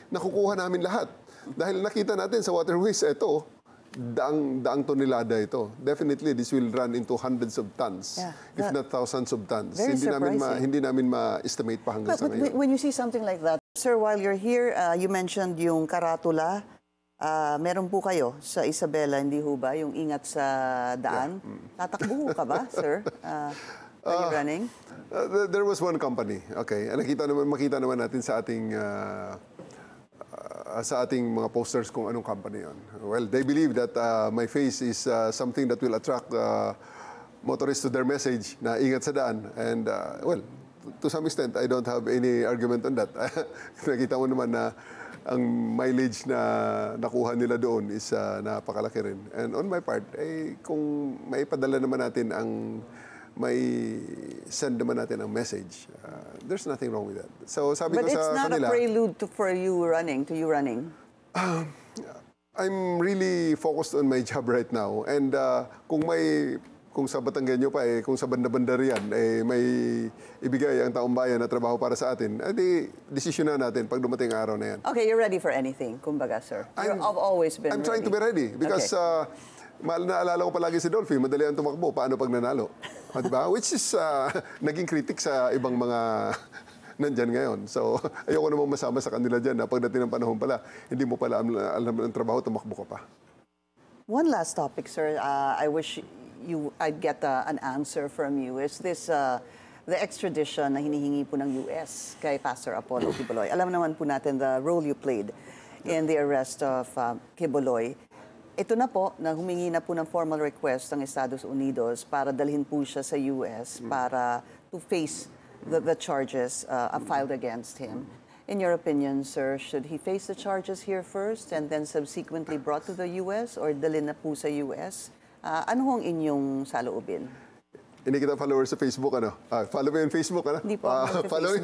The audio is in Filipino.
nakukuha namin lahat. Dahil nakita natin sa waterways, ito, daang tonelada ito. Definitely, this will run into hundreds of tons, if not thousands of tons. Very hindi namin ma-estimate pa hanggang sa ngayon. When you see something like that, sir, while you're here, you mentioned yung karatula. Meron po kayo sa Isabela, hindi ho ba? Yung ingat sa daan. Tatakbo ka ba, sir? Are you running? There was one company, okay. Makita naman natin sa ating mga posters kung anong company yon. Well, they believe that my face is something that will attract motorists to their message na ingat sa daan. And, well, to some extent, I don't have any argument on that. Nakita mo naman na ang mileage na nakuha nila doon is napakalaki rin. And on my part, kung maipadala naman natin may send naman natin ang message. There's nothing wrong with that. So sabi ko sa kanila... But it's not a prelude to you running? I'm really focused on my job right now. And kung sa Batanggenyo pa, kung sa banda-banda riyan, may ibigay ang taong bayan na trabaho para sa atin, desisyon na natin pag dumating araw na yan. Okay, you're ready for anything, kumbaga, sir. I've always been I'm trying to be ready because... naalala ko palagi si Dolphy, madali ang tumakbo. Paano pag nanalo? Diba? Which is naging critic sa ibang mga nandyan ngayon. So, ayoko namang masama sa kanila dyan na pagdating ng panahon pala, hindi mo pala alam ng trabaho, tumakbo ka pa. One last topic, sir. I wish I'd get an answer from you. Is this the extradition na hinihingi po ng US kay Pastor Apollo Quiboloy? Alam naman po natin the role you played in the arrest of Quiboloy. Ito na po, na humingi na po ng formal request ng Estados Unidos para dalhin po siya sa US para to face the charges filed against him. In your opinion, sir, should he face the charges here first and then subsequently brought to the US or dalhin na po sa US? Ano ang inyong saloobin? Hindi kita follower sa Facebook, ano? Follow mo yung Facebook, ano? Hindi po. Follow